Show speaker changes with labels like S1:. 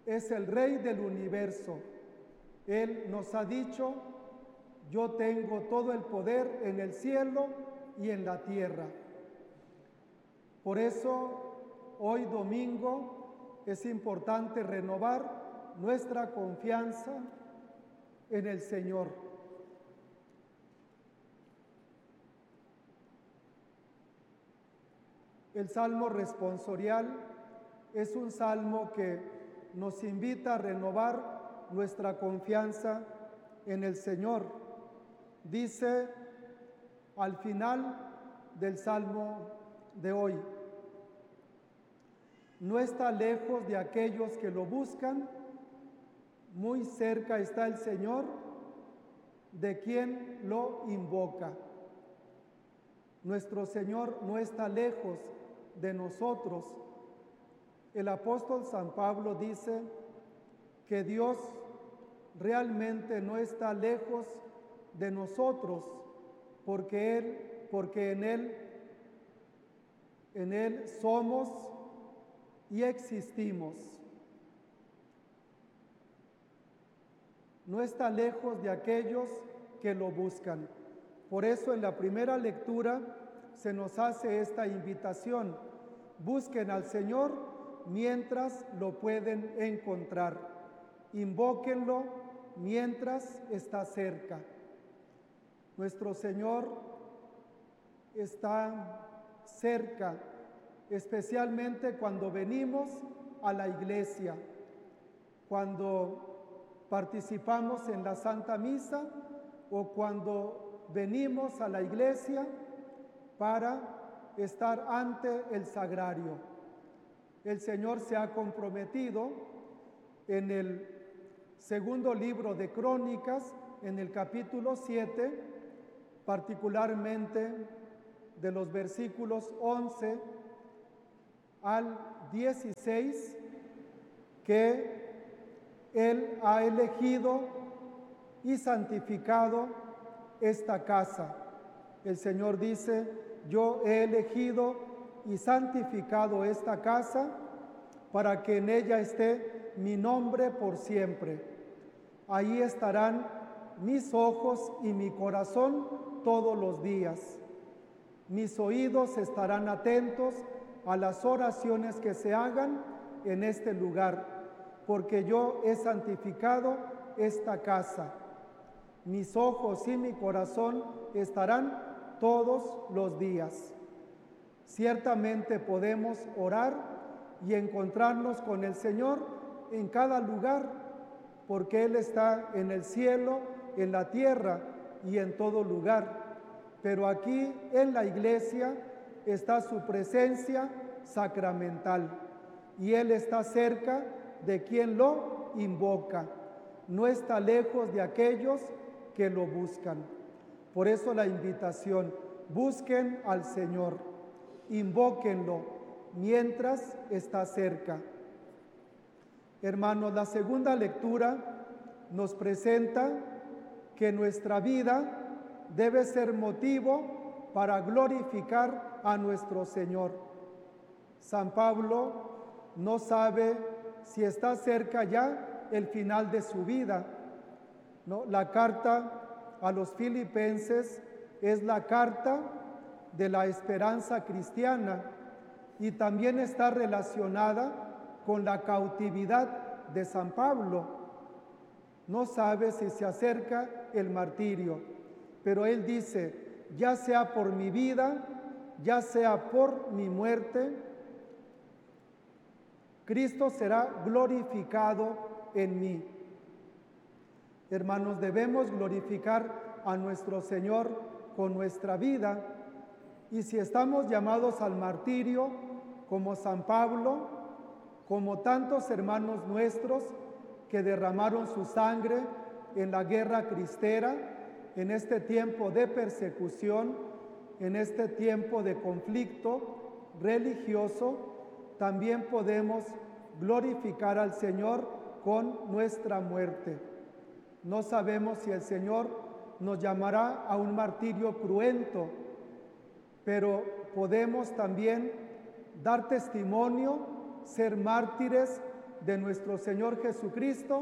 S1: es el Rey del universo. Él nos ha dicho: yo tengo todo el poder en el cielo y en la tierra. Por eso, hoy domingo, es importante renovar nuestra confianza en el Señor. El Salmo responsorial es un salmo que nos invita a renovar nuestra confianza en el Señor. Dice al final del salmo de hoy: no está lejos de aquellos que lo buscan, muy cerca está el Señor de quien lo invoca. Nuestro Señor no está lejos de nosotros. El apóstol San Pablo dice que Dios realmente no está lejos de nosotros, porque en Él somos y existimos. No está lejos de aquellos que lo buscan. Por eso en la primera lectura se nos hace esta invitación: busquen al Señor mientras lo pueden encontrar, invóquenlo mientras está cerca. Nuestro Señor está cerca, especialmente cuando venimos a la iglesia, cuando participamos en la Santa Misa o cuando venimos a la iglesia para estar ante el sagrario. El Señor se ha comprometido en el segundo libro de Crónicas, en el capítulo 7, particularmente de los versículos 11 al 16, que Él ha elegido y santificado esta casa. El Señor dice: yo he elegido y santificado esta casa para que en ella esté mi nombre por siempre. Ahí estarán mis ojos y mi corazón todos los días. Mis oídos estarán atentos a las oraciones que se hagan en este lugar, porque yo he santificado esta casa. Mis ojos y mi corazón estarán todos los días. Ciertamente podemos orar y encontrarnos con el Señor en cada lugar, porque Él está en el cielo, en la tierra y en todo lugar. Pero aquí en la iglesia está su presencia sacramental y Él está cerca de quien lo invoca. No está lejos de aquellos que lo buscan. Por eso la invitación: busquen al Señor, invóquenlo mientras está cerca. Hermanos, la segunda lectura nos presenta que nuestra vida debe ser motivo para glorificar a nuestro Señor. San Pablo no sabe si está cerca ya el final de su vida, ¿no? La carta a los Filipenses es la carta de la esperanza cristiana y también está relacionada con la cautividad de San Pablo. No sabe si se acerca el martirio, pero él dice: ya sea por mi vida, ya sea por mi muerte, Cristo será glorificado en mí. Hermanos, debemos glorificar a nuestro Señor con nuestra vida, y si estamos llamados al martirio, como San Pablo, como tantos hermanos nuestros que derramaron su sangre en la guerra cristera, en este tiempo de persecución, en este tiempo de conflicto religioso, también podemos glorificar al Señor con nuestra muerte. No sabemos si el Señor nos llamará a un martirio cruento, pero podemos también dar testimonio, ser mártires de nuestro Señor Jesucristo,